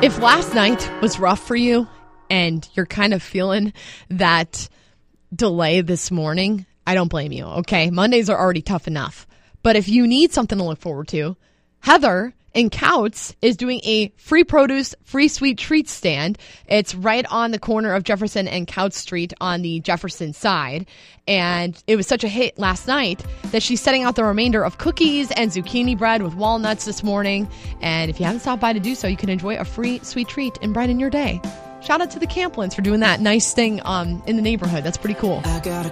If last night was rough for you and you're kind of feeling that delay this morning, I don't blame you, okay? Mondays are already tough enough. But if you need something to look forward to, Heather in Couts is doing a free produce, free sweet treats stand. It's right on the corner of Jefferson and Couts Street on the Jefferson side. And it was such a hit last night that she's setting out the remainder of cookies and zucchini bread with walnuts this morning. And if you haven't stopped by to do so, you can enjoy a free sweet treat and brighten your day. Shout out to the Camplins for doing that nice thing in the neighborhood. That's pretty cool. I got a